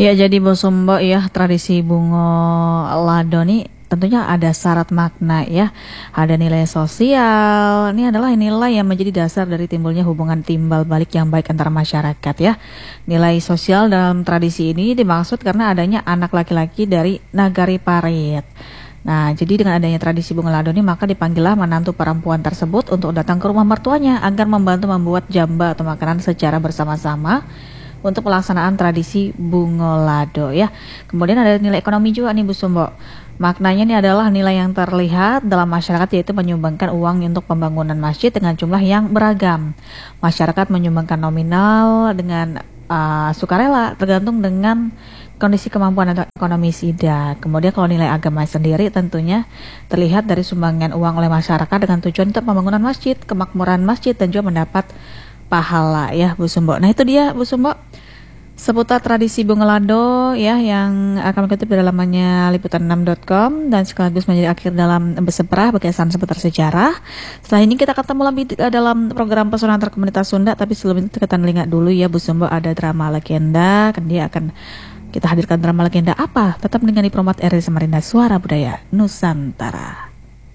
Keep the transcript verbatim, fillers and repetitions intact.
Ya, jadi Bu Sumbo ya, tradisi Bungo Lado nih tentunya ada syarat makna ya, ada nilai sosial. Ini adalah nilai yang menjadi dasar dari timbulnya hubungan timbal balik yang baik antara masyarakat ya. Nilai sosial dalam tradisi ini dimaksud karena adanya anak laki-laki dari Nagari Parit. Nah, jadi dengan adanya tradisi Bunga Lado ini maka dipanggillah menantu perempuan tersebut untuk datang ke rumah mertuanya agar membantu membuat jamba atau makanan secara bersama-sama untuk pelaksanaan tradisi Bungolado ya. Kemudian ada nilai ekonomi juga nih Bu Sumbo. Maknanya ini adalah nilai yang terlihat dalam masyarakat, yaitu menyumbangkan uang untuk pembangunan masjid dengan jumlah yang beragam. Masyarakat menyumbangkan nominal dengan uh, sukarela tergantung dengan kondisi kemampuan atau ekonomi sidak. Kemudian kalau nilai agama sendiri tentunya terlihat dari sumbangan uang oleh masyarakat dengan tujuan untuk pembangunan masjid, kemakmuran masjid, dan juga mendapat pahala ya Bu Sumbo. Nah itu dia Bu Sumbo seputar tradisi Bungolado ya yang akan kutip dari lamannya liputan enam dot com dan sekaligus menjadi akhir dalam berseperah berkesan seputar sejarah. Setelah ini kita ketemu lebih dalam program Pesona Antar Komunitas Sunda, tapi sebelum itu kita lihat dulu ya Bu Sumbo, ada drama legenda. Kan dia akan kita hadirkan drama legenda apa? Tetap dengan di Promote R D Samarinda, Suara Budaya Nusantara.